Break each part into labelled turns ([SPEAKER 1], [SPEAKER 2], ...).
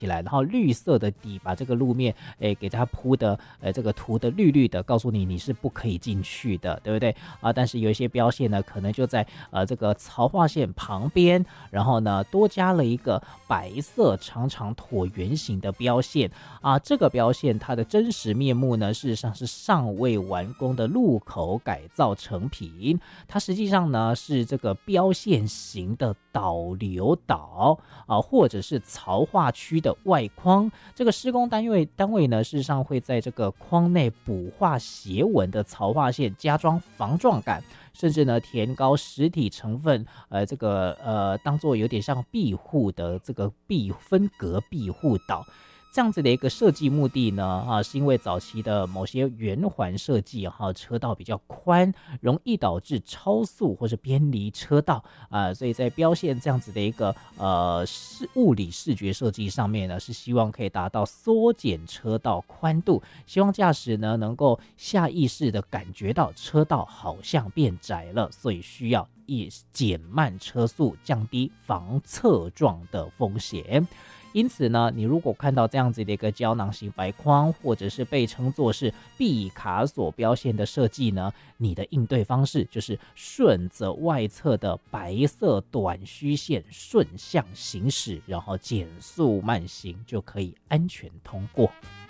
[SPEAKER 1] 起来，然后绿色的底把这个路面给它铺的这个涂的绿绿的，告诉你是不可以进去的，对不对啊？但是有一些标线呢，可能就在这个槽化线旁边，然后呢多加了一个白色长长椭圆形的标线啊。这个标线它的真实面目呢，事实上是尚未完工的路口改造成品，它实际上呢是这个标线型的导流岛啊，或者是槽化区的外框。这个施工单位呢，事实上会在这个框内补画斜纹的槽化线，加装防撞杆，甚至呢填高实体成分，当做有点像庇护的这个分隔庇护岛。这样子的一个设计目的呢，是因为早期的某些圆环设计车道比较宽，容易导致超速或是偏离车道所以在标线这样子的一个物理视觉设计上面呢，是希望可以达到缩减车道宽度，希望驾驶呢能够下意识的感觉到车道好像变窄了，所以需要减慢车速，降低防侧撞的风险。因此呢，你如果看到这样子的一个胶囊型白框，或者是被称作是毕卡索标线的设计呢，你的应对方式就是顺着外侧的白色短虚线顺向行驶，然后减速慢行，就可以安全通过。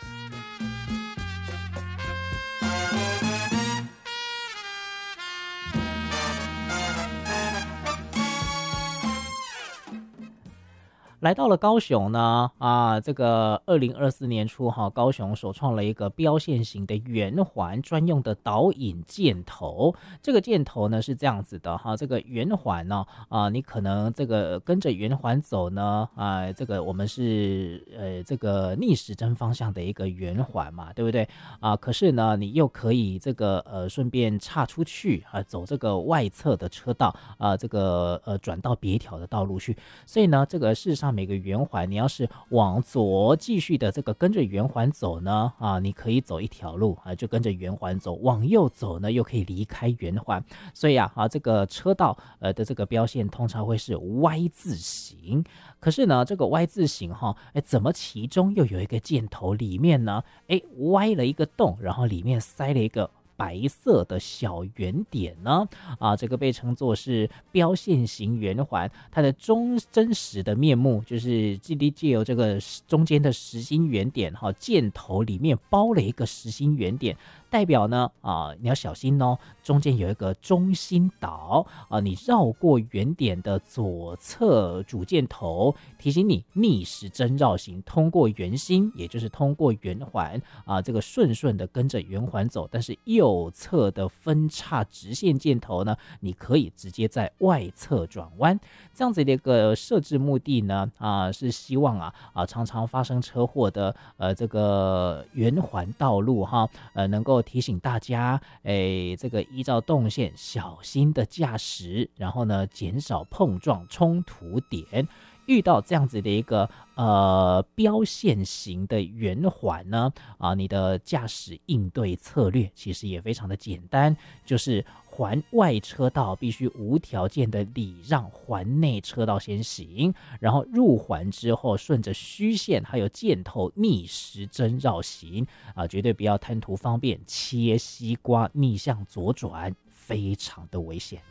[SPEAKER 1] 来到了高雄呢，这个2024年初高雄首创了一个标线型的圆环专用的导引箭头。这个箭头呢是这样子的这个圆环呢你可能这个跟着圆环走呢这个我们是这个逆时针方向的一个圆环嘛，对不对可是呢你又可以这个顺便岔出去走这个外侧的车道这个转到别条的道路去。所以呢这个事实上每个圆环你要是往左继续的这个跟着圆环走呢你可以走一条路就跟着圆环走，往右走呢又可以离开圆环。所以这个车道的这个标线通常会是 Y 字形。可是呢这个 Y 字形怎么其中又有一个箭头里面呢歪了一个洞，然后里面塞了一个白色的小圆点呢这个被称作是标线型圆环。它的真实的面目就是借由这个中间的实心圆点箭头里面包了一个实心圆点，代表呢你要小心哦，中间有一个中心岛你绕过圆点的左侧主箭头，提醒你逆时针绕行，通过圆心，也就是通过圆环这个顺的跟着圆环走。但是右侧的分叉直线箭头呢，你可以直接在外侧转弯。这样子的一个设置目的呢是希望常常发生车祸的这个圆环道路能够提醒大家这个依照动线小心的驾驶，然后呢减少碰撞冲突点。遇到这样子的一个标线型的圆环呢你的驾驶应对策略其实也非常的简单，就是环外车道必须无条件的礼让环内车道先行，然后入环之后顺着虚线还有箭头逆时针绕行绝对不要贪图方便切西瓜逆向左转，非常的危险。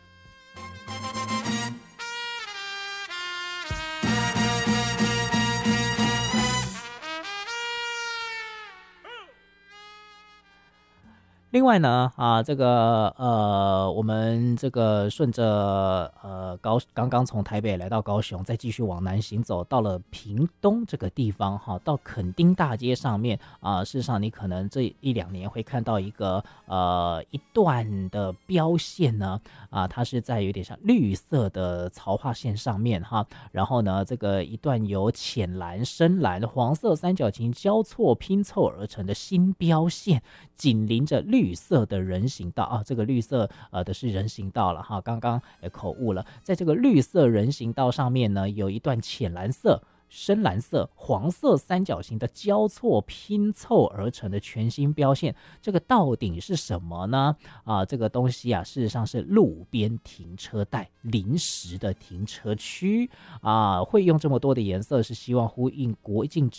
[SPEAKER 1] 另外呢这个我们这个顺着刚刚从台北来到高雄，再继续往南行走，到了屏东这个地方到垦丁大街上面事实上你可能这1-2年会看到一个一段的标线呢它是在有点像绿色的槽化线上面然后呢这个一段由浅蓝、深蓝、黄色三角形交错拼凑而成的新标线，紧邻着绿色的人行道这个绿色的是人行道了刚刚口误了。在这个绿色人行道上面呢，有一段浅蓝色深蓝色、黄色三角形的交错拼凑而成的全新标线，这个到底是什么呢？这个东西啊，事实上是路边停车带、临时的停车区会用这么多的颜色，是希望呼应国境